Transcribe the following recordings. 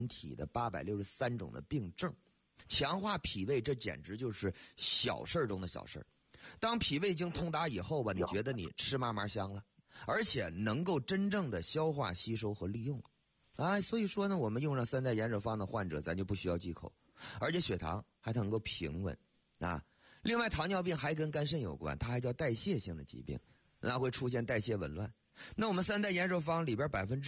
体的863种的病症，强化脾胃，这简直就是小事中的小事。当脾胃经通达以后吧，你觉得你吃嘛嘛香了，而且能够真正的消化吸收和利用啊。所以说呢，我们用上3代延寿方的患者，咱就不需要忌口，而且血糖还能够平稳啊。另外，糖尿病还跟肝肾有关，它还叫代谢性的疾病，那会出现代谢紊乱。那我们3代延寿方里边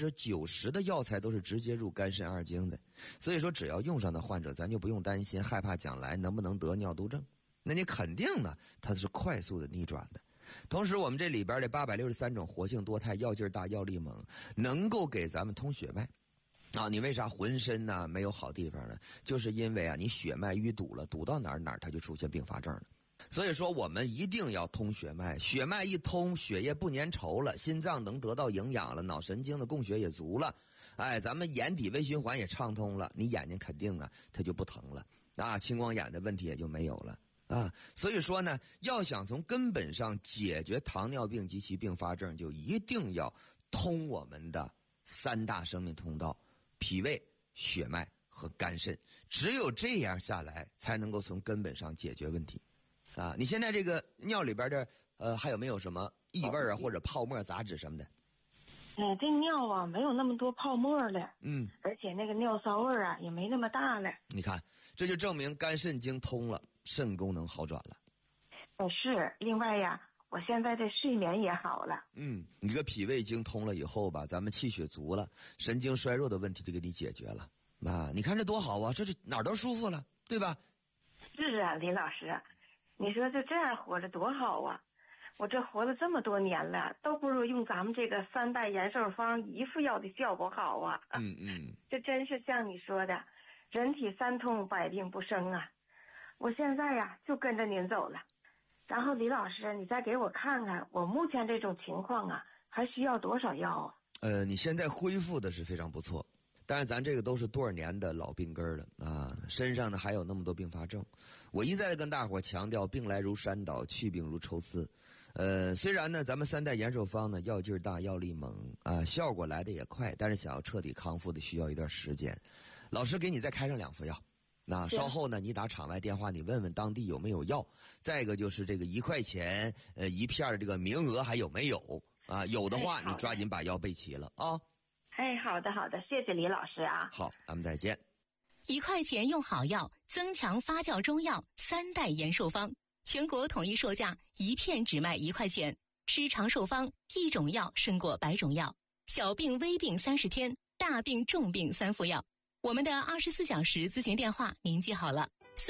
90%的药材都是直接入肝肾二经的，所以说只要用上的患者，咱就不用担心害怕将来能不能得尿毒症。那你肯定呢，它是快速的逆转的。同时，我们这里边的863种活性多肽，药劲大，药力猛，能够给咱们通血脉。啊，你为啥浑身呢没有好地方呢？就是因为啊，你血脉淤堵了，堵到哪儿它就出现并发症了。所以说，我们一定要通血脉，血脉一通，血液不粘稠了，心脏能得到营养了，脑神经的供血也足了，哎，咱们眼底微循环也畅通了，你眼睛肯定啊，它就不疼了啊，青光眼的问题也就没有了。啊，所以说呢，要想从根本上解决糖尿病及其并发症，就一定要通我们的3大生命通道：脾胃、血脉和肝肾。只有这样下来，才能够从根本上解决问题。啊，你现在这个尿里边的还有没有什么异味啊，或者泡沫、杂质什么的？ 这尿啊没有那么多泡沫了，而且那个尿骚味啊也没那么大了。 你看，这就证明肝肾经通了，肾功能好转了。 是，另外呀，我现在这睡眠也好了。 你这个脾胃经通了以后吧，咱们气血足了，神经衰弱的问题就给你解决了。啊，你看这多好啊，这哪儿都舒服了，对吧？ 是啊，林老师，你说这样活着多好啊！我这活了这么多年了，都不如用咱们这个3代延寿方一副药的效果好啊！这真是像你说的，人体三通，百病不生啊！我现在呀就跟着您走了。然后李老师，你再给我看看，我目前这种情况啊，还需要多少药啊？ 你现在恢复的是非常不错。但是咱这个都是多少年的老病根了啊，身上呢还有那么多并发症。我一再的跟大伙强调，病来如山倒，去病如抽丝。虽然呢咱们3代延寿方呢药劲大，药力猛啊，效果来的也快，但是想要彻底康复的需要一段时间。老师给你再开上2副药，那稍后呢你打场外电话，你问问当地有没有药。再一个就是这个1块钱一片的这个名额还有没有啊？有的话你抓紧把药备齐了啊。 好的，谢谢李老师啊。 好，咱们再见。 1块钱用好药，增强发酵中药3代延寿方，全国统一售价1片只卖1块钱。吃长寿方，一种药胜过100种药。小病微病30天，大病重病3副药。我们的24小时咨询电话您记好了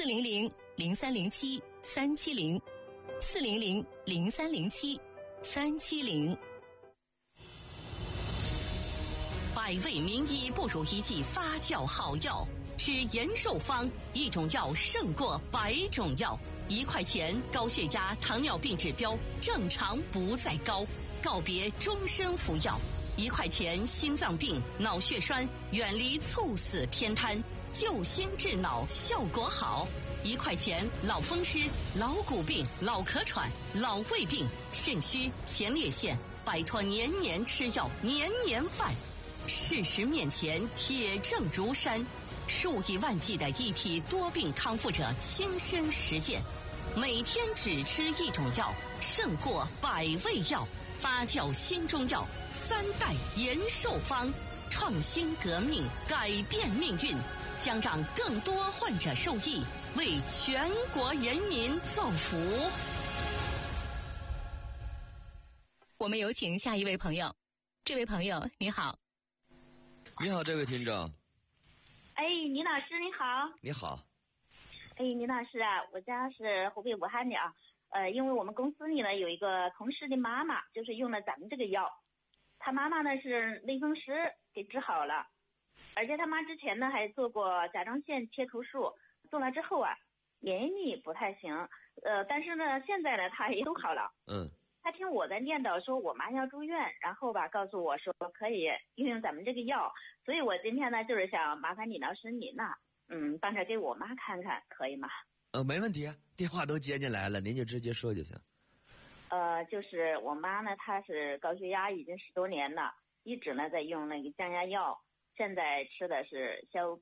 ：400-0307-370，400-0307-370。 百味名医不如一剂发酵好药，吃延寿方，一种药胜过100种药。1块钱，高血压、糖尿病指标正常不再高，告别终身服药。1块钱，心脏病、脑血栓远离猝死偏瘫，救心治脑效果好。1块钱，老风湿、老骨病、老咳喘、老胃病、肾虚、前列腺，摆脱年年吃药、年年犯。事实面前，铁证如山，数以万计的一体多病康复者亲身实践，每天只吃一种药，胜过100味药。发酵新中药3代延寿方，创新革命，改变命运，将让更多患者受益，为全国人民造福。 我们有请下一位朋友。这位朋友你好。 你好，这位听众。 李老师你好。 你好。 李老师啊，我家是湖北武汉的啊。因为我们公司里呢有一个同事的妈妈，就是用了咱们这个药，他妈妈呢是类风湿给治好了，而且他妈之前呢还做过甲状腺切除术，做了之后啊免疫力不太行，但是呢现在呢他也都好了。他听我在念叨说我妈要住院，然后吧告诉我说可以运用咱们这个药，所以我今天呢就是想麻烦李老师您呐，帮着给我妈看看，可以吗？ 没问题啊，电话都接进来了，您就直接说就行。 就是我妈呢，她是高血压已经10多年了，一直呢在用那个降压药， 现在吃的是消